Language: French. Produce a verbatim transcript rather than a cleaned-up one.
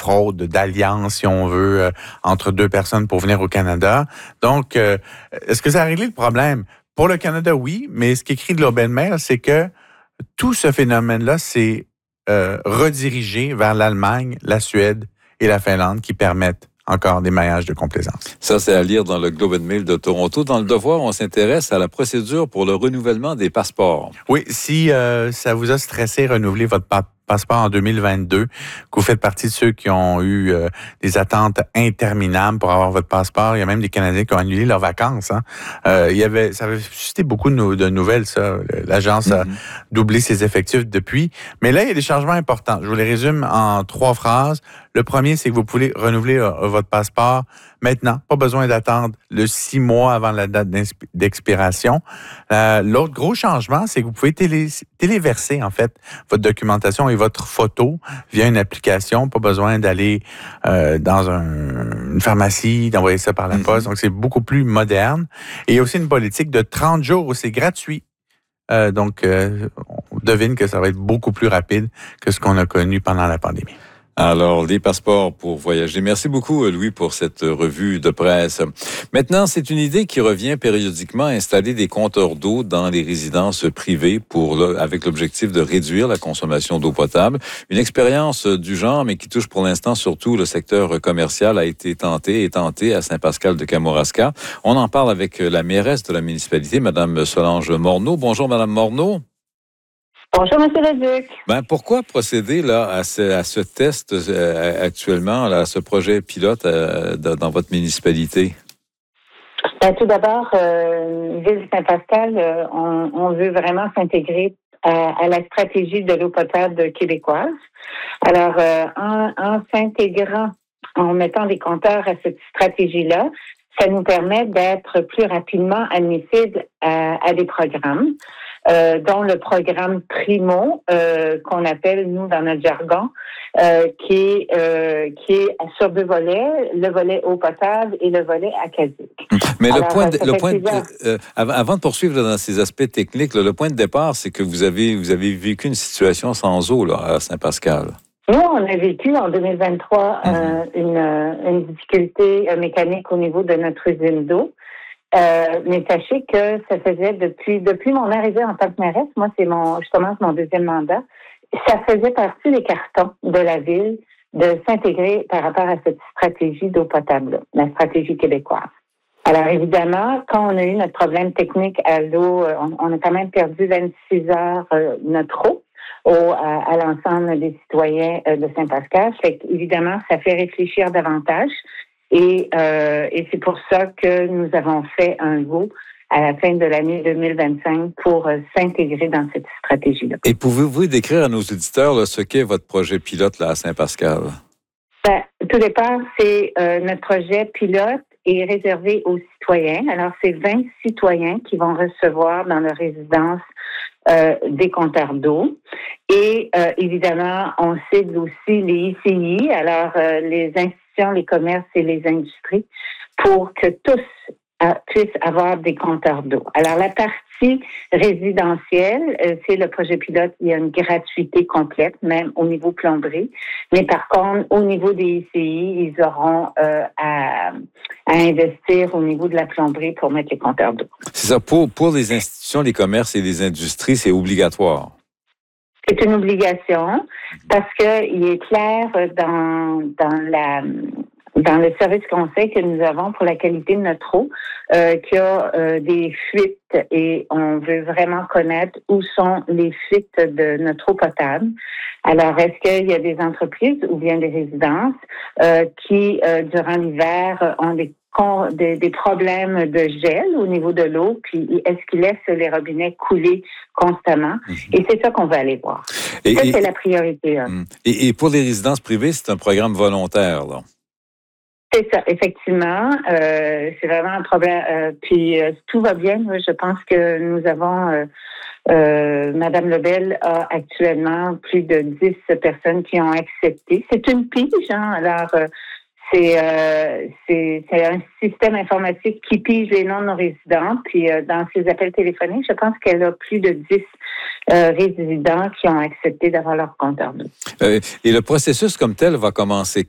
fraude, d'alliance, si on veut, euh, entre deux personnes pour venir au Canada. Donc, euh, est-ce que ça a réglé le problème? Pour le Canada, oui, mais ce qu'écrit Globe and Mail, c'est que tout ce phénomène-là s'est euh, redirigé vers l'Allemagne, la Suède et la Finlande qui permettent encore des maillages de complaisance. Ça, c'est à lire dans le Globe and Mail de Toronto. Dans le Devoir, on s'intéresse à la procédure pour le renouvellement des passeports. Oui, si euh, ça vous a stressé renouveler votre pa- passeport en deux mille vingt-deux, que vous faites partie de ceux qui ont eu euh, des attentes interminables pour avoir votre passeport, il y a même des Canadiens qui ont annulé leurs vacances. Hein. Euh, il y avait, ça avait suscité beaucoup de, no- de nouvelles, ça. L'agence mm-hmm. a doublé ses effectifs depuis. Mais là, il y a des changements importants. Je vous les résume en trois phrases. Le premier, c'est que vous pouvez renouveler euh, votre passeport maintenant. Pas besoin d'attendre le six mois avant la date d'expiration. Euh, l'autre gros changement, c'est que vous pouvez télé, téléverser, en fait, votre documentation et votre photo via une application. Pas besoin d'aller euh, dans un, une pharmacie, d'envoyer ça par la mm-hmm. poste. Donc, c'est beaucoup plus moderne. Et il y a aussi une politique de trente jours où c'est gratuit. Euh, donc, euh, on devine que ça va être beaucoup plus rapide que ce qu'on a connu pendant la pandémie. Alors, les passeports pour voyager. Merci beaucoup, Louis, pour cette revue de presse. Maintenant, c'est une idée qui revient périodiquement, installer des compteurs d'eau dans les résidences privées pour, avec l'objectif de réduire la consommation d'eau potable. Une expérience du genre, mais qui touche pour l'instant surtout le secteur commercial, a été tentée et tentée à Saint-Pascal-de-Kamouraska. On en parle avec la mairesse de la municipalité, Mme Solange Morneau. Bonjour, Mme Morneau. Bonjour, M. Leduc. Ben, pourquoi procéder là, à, ce, à ce test euh, actuellement, là, à ce projet pilote euh, dans votre municipalité? Ben, tout d'abord, euh, Ville de Saint-Pascal, euh, on, on veut vraiment s'intégrer à, à la stratégie de l'eau potable québécoise. Alors, euh, en, en s'intégrant, en mettant des compteurs à cette stratégie-là, ça nous permet d'être plus rapidement admissibles à, à des programmes. Euh, dont le programme Primo, euh, qu'on appelle, nous, dans notre jargon, euh, qui est euh, qui est sur deux volets, le volet eau potable et le volet acadique. Mais Alors, le point, de, le point de, euh, avant de poursuivre là, dans ces aspects techniques, là, le point de départ, c'est que vous avez vous avez vécu une situation sans eau là, à Saint-Pascal. Nous, on a vécu en deux mille vingt-trois mmh. euh, une, une difficulté mécanique au niveau de notre usine d'eau. Euh, mais sachez que ça faisait depuis depuis mon arrivée en tant que mairesse, moi c'est mon je commence mon deuxième mandat, ça faisait partie des cartons de la ville de s'intégrer par rapport à cette stratégie d'eau potable, la stratégie québécoise. Alors évidemment, quand on a eu notre problème technique à l'eau, on, on a quand même perdu vingt-six heures euh, notre eau au, à, à l'ensemble des citoyens euh, de Saint-Pascal. Fait qu'évidemment, ça fait réfléchir davantage. Et, euh, et c'est pour ça que nous avons fait un go à la fin de l'année deux mille vingt-cinq pour euh, s'intégrer dans cette stratégie-là. Et pouvez-vous décrire à nos auditeurs là, ce qu'est votre projet pilote là, à Saint-Pascal? Ben, tout départ, c'est euh, notre projet pilote est réservé aux citoyens. Alors, c'est vingt citoyens qui vont recevoir dans leur résidence euh, des compteurs d'eau. Et euh, évidemment, on cible aussi les I C I, alors euh, les institutions, les commerces et les industries, pour que tous euh, puissent avoir des compteurs d'eau. Alors, la partie résidentielle, euh, c'est le projet pilote, il y a une gratuité complète, même au niveau plomberie. Mais par contre, au niveau des I C I, ils auront euh, à, à investir au niveau de la plomberie pour mettre les compteurs d'eau. C'est ça. Pour, pour les institutions, les commerces et les industries, c'est obligatoire. C'est une obligation parce que il est clair dans dans la dans le service conseil que nous avons pour la qualité de notre eau euh, qu'il y a euh, des fuites et on veut vraiment connaître où sont les fuites de notre eau potable. Alors, est-ce qu'il y a des entreprises ou bien des résidences euh, qui, euh, durant l'hiver, ont des Des, des problèmes de gel au niveau de l'eau, puis est-ce qu'ils laissent les robinets couler constamment? Mm-hmm. Et c'est ça qu'on va aller voir. Et, ça, et, c'est la priorité. Hein. Et, et pour les résidences privées, c'est un programme volontaire, là? C'est ça, effectivement. Euh, c'est vraiment un problème. Euh, puis euh, tout va bien. Je pense que nous avons... Euh, Euh, Madame Lebel a actuellement plus de dix personnes qui ont accepté. C'est une pige, hein? Alors, euh, c'est, euh, c'est, c'est un système informatique qui pige les noms de nos résidents. Puis, euh, dans ses appels téléphoniques, je pense qu'elle a plus de dix euh, résidents qui ont accepté d'avoir leur compteur d'eau. Euh, et le processus comme tel va commencer